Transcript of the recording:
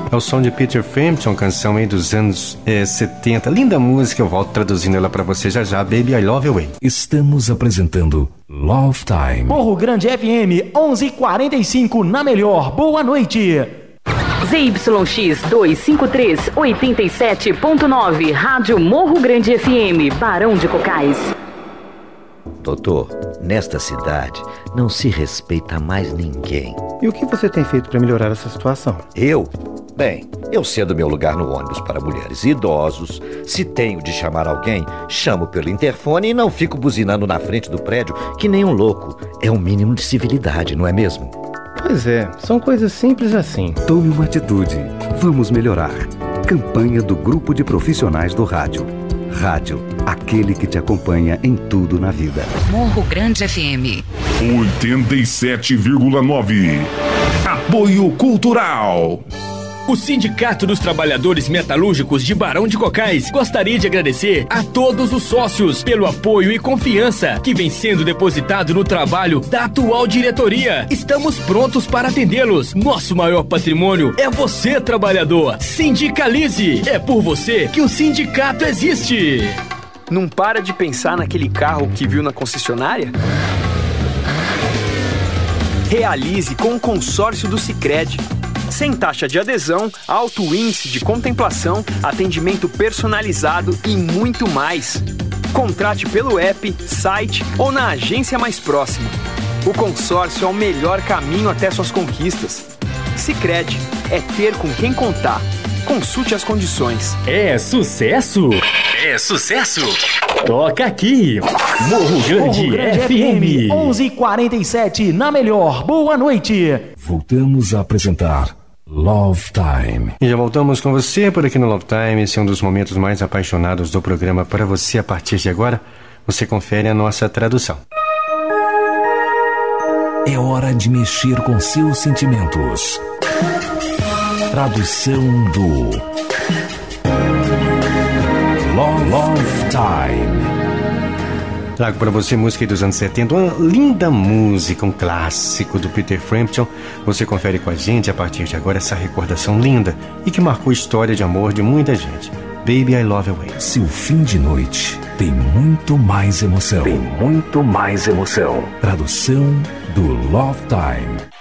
É o som de Peter Frampton, canção aí dos anos 70. Linda música, eu volto traduzindo ela pra você já já. Baby, I Love Your Way. Estamos apresentando Love Time. Morro Grande FM 11:45 na melhor. Boa noite. ZYX 253 87.9, Rádio Morro Grande FM, Barão de Cocais. Doutor, nesta cidade não se respeita mais ninguém. E o que você tem feito para melhorar essa situação? Eu? Bem, eu cedo meu lugar no ônibus para mulheres e idosos. Se tenho de chamar alguém, chamo pelo interfone e não fico buzinando na frente do prédio que nem um louco. É um mínimo de civilidade, não é mesmo? Pois é, são coisas simples assim. Tome uma atitude. Vamos melhorar. Campanha do Grupo de Profissionais do Rádio. Rádio, aquele que te acompanha em tudo na vida. Morro Grande FM 87,9. Apoio Cultural. O Sindicato dos Trabalhadores Metalúrgicos de Barão de Cocais gostaria de agradecer a todos os sócios pelo apoio e confiança que vem sendo depositado no trabalho da atual diretoria. Estamos prontos para atendê-los. Nosso maior patrimônio é você, trabalhador. Sindicalize! É por você que o sindicato existe. Não para de pensar naquele carro que viu na concessionária? Realize com o consórcio do Sicredi. Sem taxa de adesão, alto índice de contemplação, atendimento personalizado e muito mais. Contrate pelo app, site ou na agência mais próxima. O consórcio é o melhor caminho até suas conquistas. Sicredi, é ter com quem contar. Consulte as condições. É sucesso? É sucesso? Toca aqui. Morro Grande FM 11:47 na melhor. Boa noite. Voltamos a apresentar Love Time. E já voltamos com você por aqui no Love Time. Esse é um dos momentos mais apaixonados do programa para você. A partir de agora, você confere a nossa tradução. É hora de mexer com seus sentimentos. Tradução do Love Time. Trago para você música dos anos 70, uma linda música, um clássico do Peter Frampton. Você confere com a gente a partir de agora essa recordação linda e que marcou a história de amor de muita gente. Baby, I Love Your Way. Seu fim de noite tem muito mais emoção. Tem muito mais emoção. Tradução do Love Time.